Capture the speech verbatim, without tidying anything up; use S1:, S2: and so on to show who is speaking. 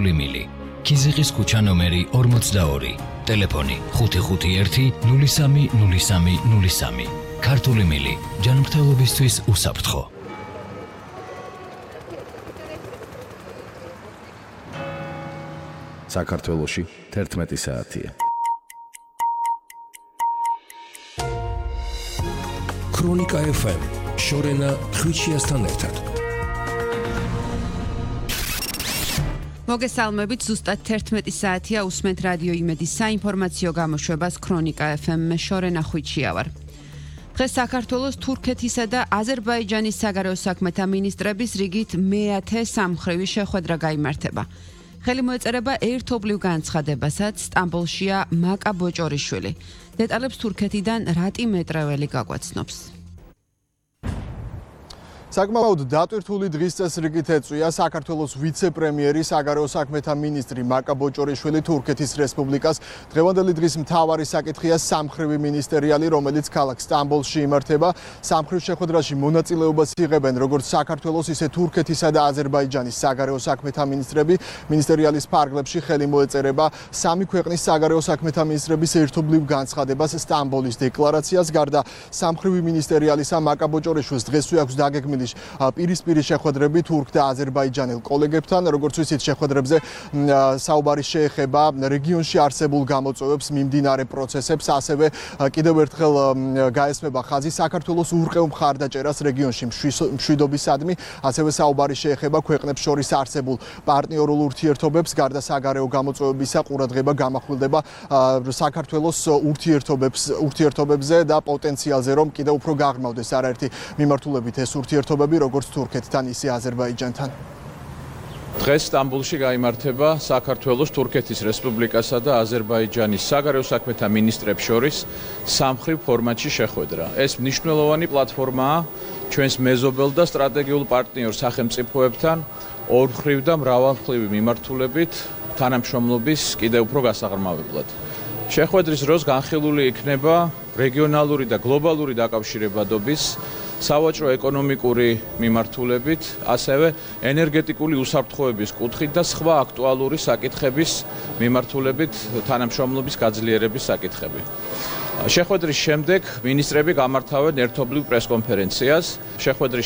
S1: ქართული მილი. ქიზიყის ქუჩა ნომერი ორმოცდაორი. ტელეფონი ხუთი ხუთი ერთი ნული სამი ნული სამი ნული სამი. ქართული მილი. ჯანმრთელობისთვის უსაფრთხო.
S2: საქართველოში თერთმეტი საათია.
S3: ქრონიკა ეფ ემ შორენა ხვიჩიასთან ერთად.
S4: მოგესალმებით, ზუსტად თერთმეტი საათია, უსმენთ რადიო იმედის საინფორმაციო გამოშვებას ქრონიკა ეფ ემ შორენა ხვიჩია ვარ. დღეს საქართველოს თურქეთისა და აზერბაიჯანის საგარეო საქმეთა მინისტრების რიგით მეათე სამმხრივი შეხვედრა გაიმართება. ხელი მოეწერება ერთობლივ განცხადებასაც სტამბოლშია მაკა ბოჭორიშვილი. დეტალებს თურქეთიდან რატი მეტრეველი გაგვაცნობს.
S5: საკმაოდ დატვირთული დღის წესრიგით ეწვია საქართველოს ვიცე-პრემიერი საგარეო საქმეთა მინისტრი მაკა ბოჭორიშვილი თურქეთის რესპუბლიკას. დღევანდელი დღის მთავარი საკითხია სამმხრივი მინისტერიალი, რომელიც ქალაქ სტამბოლში იმართება. სამმხრივ შეხვედრაში მონაწილეობას იღებენ როგორც საქართველოს, ისე თურქეთისა და აზერბაიჯანის საგარეო საქმეთა მინისტრები. მინისტერიალის ფარგლებში ხელი მოეწერება სამი ქვეყნის საგარეო საქმეთა მინისტრების ერთობლივ განცხადებას სტამბოლის დეკლარაციას. გარდა სამმხრივი მინისტერიალისა მაკა ბოჭორიშვილს დღესვე აქვს დაგეგმილი პირისპირი შეხვედრები თურქ და აზერბაიჯანელ კოლეგებთან. როგორც ვიცით, შეხვედრებზე საუბარი შეეხება რეგიონში არსებულ გამოწვევებს, მიმდინარე პროცესებს, ასევე კიდევ ერთხელ გაესმება ხაზი საქართველოს ურყევ მხარდაჭერას რეგიონში მშვიდობისადმი, ასევე საუბარი შეეხება ქვეყნებს შორის არსებულ პარტნიორულ ურთიერთობებს. გარდა საგარეო გამოწვევებისა, ყურადღება გამახვილდება საქართველოს ურთიერთობებს ურთიერთობებზე და პოტენციალზე, რომ კიდევ უფრო გაღრმავდეს არაერთი მიმართულებით ეს ურთიერთობები, როგორც თურქეთთან, ისე აზერბაიჯანთან.
S6: დღეს სტამბოლში გაიმართება საქართველოს, თურქეთის რესპუბლიკასა და აზერბაიჯანის საგარეო საქმეთა მინისტრებს შორის სამმხრივ ფორმატში შეხვედრა. ეს მნიშვნელოვანი პლატფორმაა ჩვენს მეზობელ და სტრატეგიულ პარტნიორ სახელმწიფოებთან ორმხრივ და მრავალმხრივი მიმართულებით თანამშრომლობის კიდევ უფრო გასაღრმავებლად. შეხვედრის დროს განხილული იქნება რეგიონალური და გლობალური დაკავშირებადობის, სავაჭრო ეკონომიკური მიმართულებით, ასევე ენერგეტიკული უსაფრთხოების კუთხით და სხვა აქტუალური საკითხების მიმართულებით თანამშრომლობის გაძლიერების საკითხები. შეხვედრის შემდეგ მინისტრები გამართავენ ერთობლივ პრესკონფერენციას. შეხვედრის